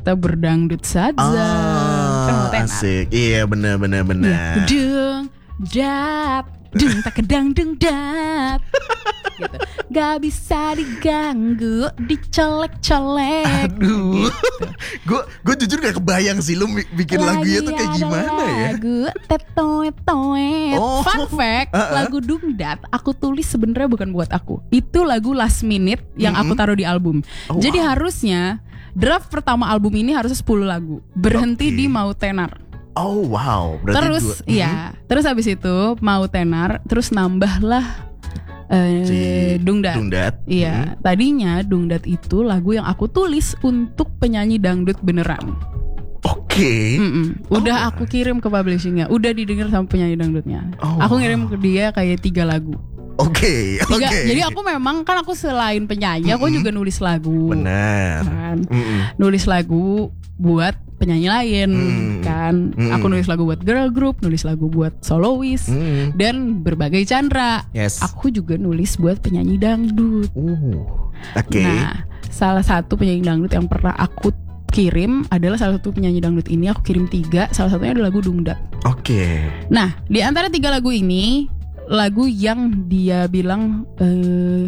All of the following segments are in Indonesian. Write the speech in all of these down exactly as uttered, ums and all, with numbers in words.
kita berdangdut saja. Oh, Kan mau tenar. asik. Iya benar benar benar. Dung dat, dung tak kedang dung dat. Gitu. Gak bisa diganggu, dicolek-colek. Aduh, gitu. gue gue jujur gak kebayang sih lu bikin lagunya tuh kayak gimana ya? Lagu tetoet-toet. Oh. Fun fact, Uh-uh. lagu Dungdat aku tulis sebenarnya bukan buat aku. Itu lagu last minute yang aku taruh di album. Oh, Jadi wow. harusnya draft pertama album ini harusnya sepuluh lagu. Berhenti Oke. di Mau Tenar. Oh wow, berarti Terus dua- iya, terus habis itu Mau Tenar, terus nambahlah eh, Si Dungdat. Dungdat. Iya, tadinya Dungdat itu lagu yang aku tulis untuk penyanyi dangdut beneran. Oke. Mm-mm. Udah Oh. aku kirim ke publishingnya, udah didengar sama penyanyi dangdutnya. Oh, aku wow. ngirim ke dia kayak tiga lagu. Oke, Tiga, oke. Jadi aku memang kan aku selain penyanyi, aku Mm-mm. juga nulis lagu. Benar. Kan? Mm-mm. Nulis lagu buat penyanyi lain, Mm. kan? Mm. Aku nulis lagu buat girl group, nulis lagu buat soloist, Mm. dan berbagai genre. Yes. Aku juga nulis buat penyanyi dangdut. Uh. Oke. Nah, salah satu penyanyi dangdut yang pernah aku kirim adalah salah satu penyanyi dangdut ini. Aku kirim tiga, salah satunya adalah lagu Dungdat. Oke. Nah, di antara tiga lagu ini, lagu yang dia bilang eh,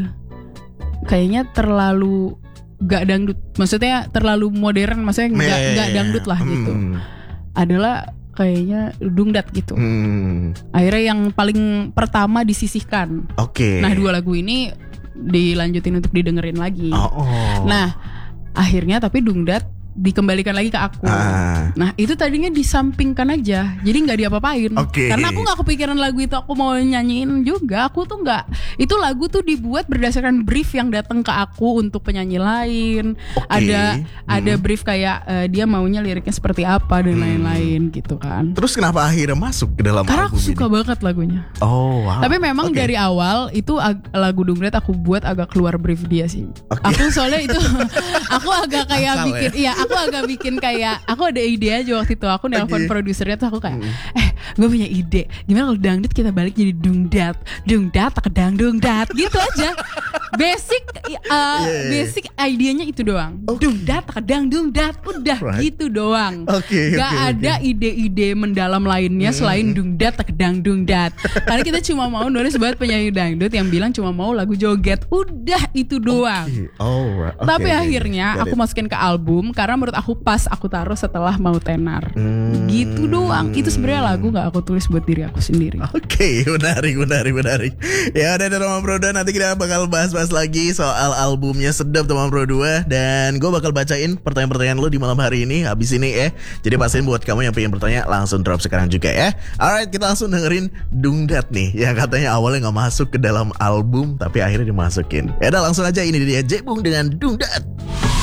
kayaknya terlalu gak dangdut, maksudnya terlalu modern, maksudnya gak, Yeah, gak dangdut lah gitu, Mm. adalah kayaknya Dungdat gitu. Mm. Akhirnya yang paling pertama disisihkan. Oke. Nah, dua lagu ini dilanjutin untuk didengerin lagi. Oh. oh. Nah, akhirnya tapi Dungdat dikembalikan lagi ke aku. Ah. Nah, itu tadinya disampingkan aja, jadi nggak diapa-apain. Oke. Karena aku nggak kepikiran lagu itu aku mau nyanyiin juga. Aku tuh nggak. Itu lagu tuh dibuat berdasarkan brief yang datang ke aku untuk penyanyi lain. Oke. Ada Hmm. ada brief kayak eh, dia maunya liriknya seperti apa dan Hmm. lain-lain gitu kan. Terus kenapa akhirnya masuk ke dalam Karena album aku suka ini? banget lagunya. Oh wow. Tapi memang Oke. dari awal itu ag- lagu Dungdat aku buat agak keluar brief dia sih. Oke. Aku soalnya itu aku agak kayak Akal bikin, iya aku agak bikin kayak aku ada ide aja waktu itu. Aku nelpon Oke. produsernya tuh aku kayak, eh gue punya ide. Gimana kalau dangdut kita balik jadi Dungdat, Dungdat tak kedang Dungdat gitu aja. Basic, uh, Yeah. basic idenya itu doang. Oke. Dungdat tak kedang Dungdat, udah Right. gitu doang. Oke, Gak oke, ada oke. ide-ide mendalam lainnya selain Dungdat tak kedang Dungdat. Karena kita cuma mau nulis buat penyanyi dangdut yang bilang cuma mau lagu joget. Udah itu doang. Oke. Oh, right. Oke, Tapi oke, akhirnya got aku it. masukin ke album karena menurut aku pas aku taruh setelah Mau Tenar. Hmm. Gitu doang. Itu sebenarnya lagu gak aku tulis buat diri aku sendiri. Oke, menarik, menarik, menarik. Ya udah, Teman Pro dua, nanti kita bakal bahas-bahas lagi soal albumnya Sedap Teman Pro dua. Dan gue bakal bacain pertanyaan-pertanyaan lo di malam hari ini, habis ini ya. Jadi pastiin buat kamu yang pengen bertanya, langsung drop sekarang juga ya. Alright, kita langsung dengerin Dungdat nih, yang katanya awalnya gak masuk ke dalam album, tapi akhirnya dimasukin. Ya udah, langsung aja, ini dia Jebung dengan Dungdat.